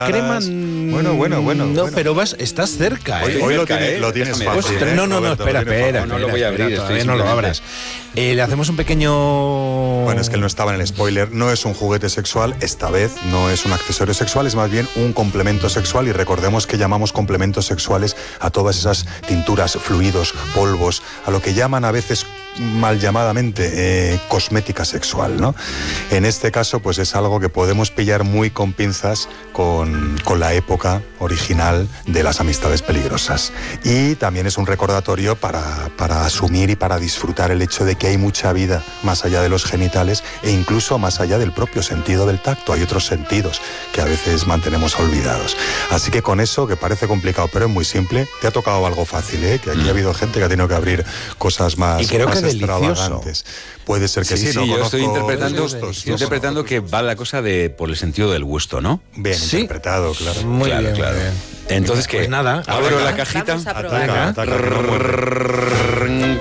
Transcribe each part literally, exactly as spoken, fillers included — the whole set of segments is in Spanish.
crema. Bueno, bueno, bueno. No, bueno. pero vas, estás cerca, Hoy, ¿eh? hoy lo, cerca, tiene, ¿eh? lo tienes Déjame. fácil. Ostras, ¿eh? no, no, no, Roberto, espera, lo tienes espera, fácil. No lo voy a abrir, espera, estoy todavía no lo simplemente- abras. Eh, le hacemos un pequeño... Bueno, es que él no estaba en el spoiler. No es un juguete sexual, esta vez no es un accesorio sexual, es más bien un complemento sexual. Y recordemos que llamamos complementos sexuales a todas esas tinturas, fluidos, polvos, a lo que llaman a veces mal llamadamente eh, cosmética sexual, ¿no? En este caso, pues es algo que podemos pillar muy con pinzas con, con la época original de las amistades peligrosas. Y también es un recordatorio para, para asumir y para disfrutar el hecho de que hay mucha vida más allá de los genitales e incluso más allá del propio sentido del tacto. Hay otros sentidos que a veces mantenemos olvidados. Así que con eso, que parece complicado, pero es muy simple, te ha tocado algo fácil, ¿eh? Que aquí ha habido gente que ha tenido que abrir cosas más, Y creo más que extravagantes. Puede ser que sí, Sí, sí, no yo conozco estoy interpretando, sus gustos, estoy no interpretando conozco que va la cosa de por el sentido del gusto, ¿no? bien Sí. interpretado, claro. Muy claro, bien, claro. muy bien. Entonces, Pues ¿qué? nada, Abro venga. la cajita. Vamos a probar. Ataca, ataca, que no muerde.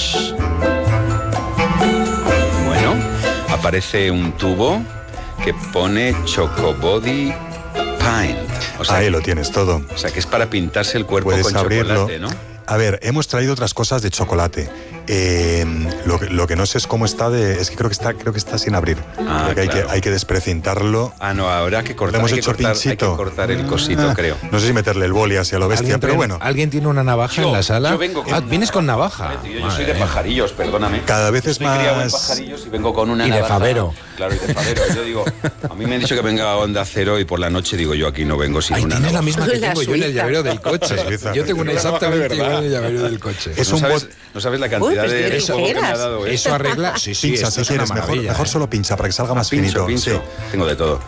Bueno, aparece un tubo que pone Chocobody Paint. O sea, Ahí lo tienes todo. o sea, que es para pintarse el cuerpo Puedes con abrirlo. chocolate, ¿no? A ver, hemos traído otras cosas de chocolate. Eh, lo, que, lo que no sé es cómo está de... Es que creo que está, creo que está sin abrir. Ah, Creo que, hay claro. que hay que desprecintarlo. Ah, no, habrá que cortar, Le hemos hay que hecho cortar, hay que pinchito. cortar el cosito, Ah, creo. No sé si meterle el boli así a lo bestia, ¿Alguien, pero tiene- bueno. ¿Alguien tiene una navaja Yo- en la sala? yo vengo con Ah, una vienes con navaja. Yo, yo soy Madre de mía. pajarillos, perdóname. Cada vez es Estoy criado en más... pajarillos y vengo con una Y de navaja. Favero. Claro, y de Favero. Yo digo, a mí me han dicho que venga a Onda Cero y por la noche digo yo aquí no vengo sin Ay, una tienes la navaja. misma que La tengo yo en el suiza. llavero del coche. La suiza. Yo tengo una Una navaja de exactamente verdad. igual en el llavero del coche. Es no, un sabes, bot- no sabes la Uy, cantidad pues de tienes juego que me ha tijeras. dado esto. Eso arregla... Sí, sí, pincha, esto si es una quieres, mejor, maravilla, mejor ¿eh? solo pincha para que salga más Pincho, finito. pincho. Sí. Tengo de todo.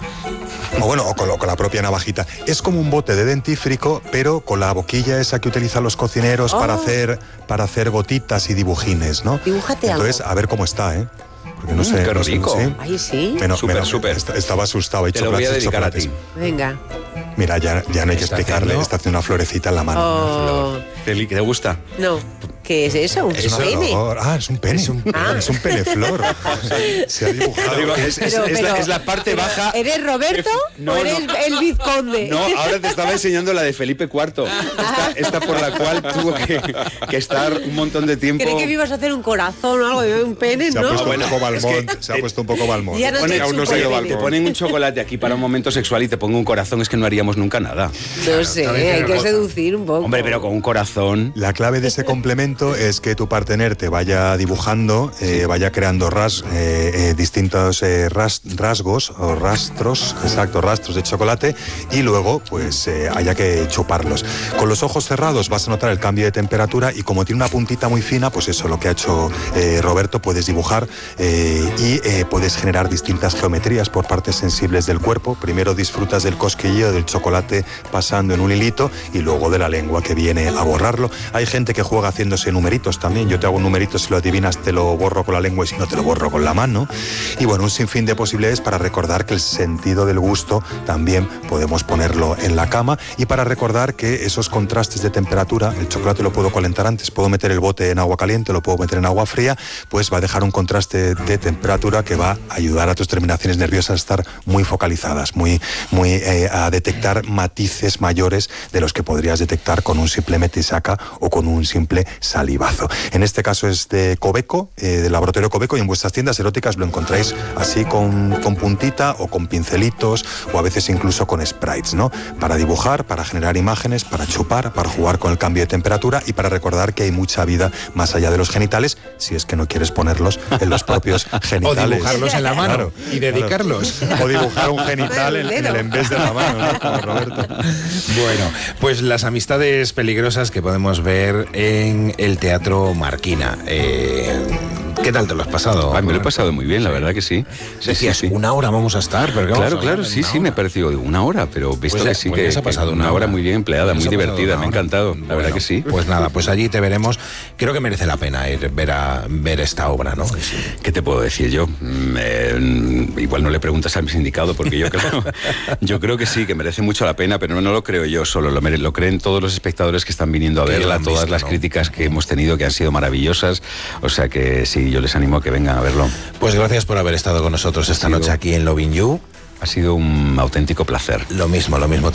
O bueno, o con, lo- con la propia navajita. Es como un bote de dentífrico, pero con la boquilla esa que utilizan los cocineros Oh. para hacer para hacer gotitas y dibujines, ¿no? Dibújate Entonces, algo. a ver cómo está, ¿eh? Porque no Mm, sé. qué no sé, rico. ¿sí? Ay, sí. Menos, Súper, menos, súper. est- Estaba asustado. Hay Te lo voy a chocolates y dedicar a chocolates. ti. Venga. Mira, ya, ya no hay que Está explicarle. haciendo- Está haciendo una florecita en la mano. Oh, ¿Te, te gusta? no. ¿Qué es eso? ¿Un Es una pene? flor. Ah, es un pene. Es un pene. Es un peneflor. Se ha dibujado. Es, es- Pero- es la, pero- es la parte pero, baja. ¿Eres Roberto No, o eres no. el vizconde? No, ahora te estaba enseñando la de Felipe cuarto. Esta, esta por la cual tuvo que, que estar un montón de tiempo. Creí que me ibas a hacer un corazón o algo de un pene, Se ha ¿no? puesto bueno, un poco es que- Balmont. Se ha puesto un poco Balmont. Ya no Pone- te aún no chupo se ha ido el Balcón. pene. Te ponen un chocolate aquí para un momento sexual y te pongo un corazón, es que no haríamos nunca nada. No sé, también hay tiene que razón. seducir un poco. Hombre, pero con un corazón. La clave de ese complemento es que tu partener te vaya dibujando, eh, vaya creando ras, eh, eh, distintos eh, ras- rasgos o rastros, exacto, rastros de chocolate y luego pues eh, haya que chuparlos. Con los ojos cerrados vas a notar el cambio de temperatura y como tiene una puntita muy fina, pues eso, lo que ha hecho eh, Roberto, puedes dibujar eh, y eh, puedes generar distintas geometrías por partes sensibles del cuerpo. Primero disfrutas del cosquilleo del chocolate pasando en un hilito y luego de la lengua que viene a borrarlo. Hay gente que juega haciéndose numeritos también. Yo te hago un numerito, si lo adivinas te lo borro con la lengua y si no te lo borro con la mano. Y bueno, un sinfín de posibilidades para recordar que el sentido del gusto también podemos ponerlo en la cama y para recordar que esos contrastes de temperatura, el chocolate lo puedo calentar antes, puedo meter el bote en agua caliente, lo puedo meter en agua fría, pues va a dejar un contraste de temperatura que va a ayudar a tus terminaciones nerviosas a estar muy focalizadas, muy, muy eh, a detectar matices mayores de los que podrías detectar con un simple metisaca o con un simple salivazo. En este caso es de Cobeco, eh, del laboratorio Cobeco, y en vuestras tiendas eróticas lo encontráis así con, con puntita o con pincelitos o a veces incluso con sprites, ¿no? Para dibujar, para generar imágenes, para chupar, para jugar con el cambio de temperatura y para recordar que hay mucha vida más allá de los genitales, si es que no quieres ponerlos en los propios O genitales. dibujarlos en la mano Claro, y dedicarlos. O dibujar un genital en, en el en vez de la mano, ¿no? Como Roberto. Bueno, pues las amistades peligrosas que podemos ver en el Teatro Marquina. Eh, ¿Qué tal te lo has pasado? Ay, me lo he Roberto? pasado muy bien, la verdad que sí. Sí, Decías, sí, sí. una hora vamos a estar, pero ¿qué vamos Claro, a claro, hablar? sí, ¿Una sí, me hora? pareció una hora, pero visto Pues que ya- sí, pues que, ya se ha que pasado una una hora hora. muy bien empleada, Ya muy se ha pasado divertida, una me ha hora. encantado, la Bueno, verdad que sí. Pues nada, pues allí te veremos. Creo que merece la pena ir ver a ver esta obra, ¿no? Sí. ¿Qué te puedo decir yo? Mm, eh, igual no le preguntas al sindicado porque yo creo, yo creo que sí, que merece mucho la pena, pero no, no lo creo yo solo, lo, mere- lo creen todos los espectadores que están viniendo a Que ya lo verla, han todas visto, las ¿no? críticas que hemos tenido que han sido maravillosas, o sea que sí, yo les animo a que vengan a verlo. Pues gracias por haber estado con nosotros esta Ha sido- noche aquí en Loving You. Ha sido un auténtico placer. Lo mismo, lo mismo.